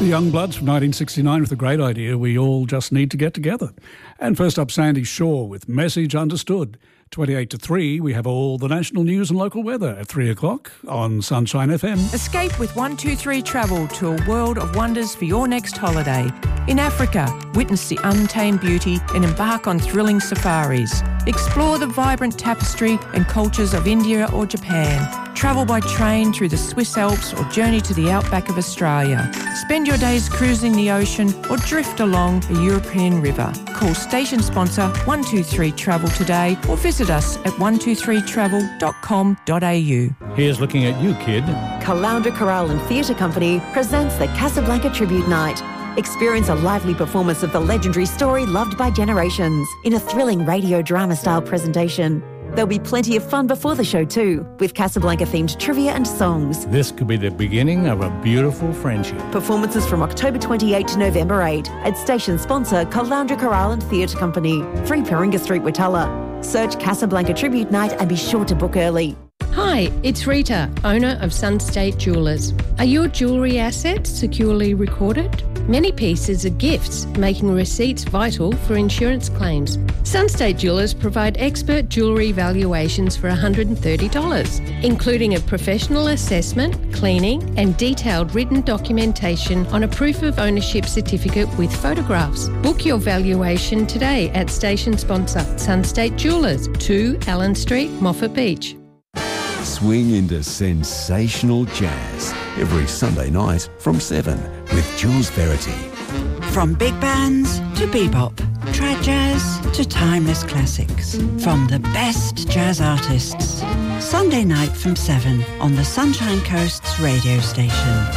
The Youngbloods from 1969 with a great idea, We All Just Need to Get Together. And first up, Sandy Shaw with Message Understood. 28 to 3, we have all the national news and local weather at 3 o'clock on Sunshine FM. Escape with 123 Travel to a world of wonders for your next holiday. In Africa, witness the untamed beauty and embark on thrilling safaris. Explore the vibrant tapestry and cultures of India or Japan. Travel by train through the Swiss Alps or journey to the outback of Australia. Spend your days cruising the ocean or drift along a European river. Call station sponsor 123 Travel today or visit us at 123travel.com.au. Here's looking at you, kid. Caloundra Chorale and Theatre Company presents the Casablanca Tribute Night. Experience a lively performance of the legendary story loved by generations in a thrilling radio drama-style presentation. There'll be plenty of fun before the show too, with Casablanca-themed trivia and songs. This could be the beginning of a beautiful friendship. Performances from October 28 to November 8 at station sponsor Caloundra Chorale and Theatre Company, 3 Paringa Street, Witala. Search Casablanca Tribute Night and be sure to book early. Hi, it's Rita, owner of Sunstate Jewellers. Are your jewellery assets securely recorded? Many pieces are gifts, making receipts vital for insurance claims. Sunstate Jewellers provide expert jewellery valuations for $130, including a professional assessment, cleaning and detailed written documentation on a proof of ownership certificate with photographs. Book your valuation today at station sponsor Sunstate Jewellers, 2 Allen Street, Moffat Beach. Swing into sensational jazz every Sunday night from 7 with Jules Verity. From big bands to bebop, trad jazz to timeless classics. From the best jazz artists. Sunday night from 7 on the Sunshine Coast's radio station.